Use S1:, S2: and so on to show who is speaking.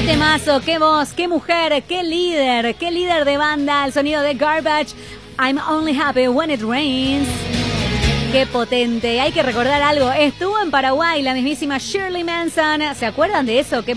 S1: temazo, qué voz, qué mujer, qué líder de banda, el sonido de Garbage. I'm only happy when it rains. Qué potente. Hay que recordar algo. Estuvo en Paraguay la mismísima Shirley Manson. ¿Se acuerdan de eso? Qué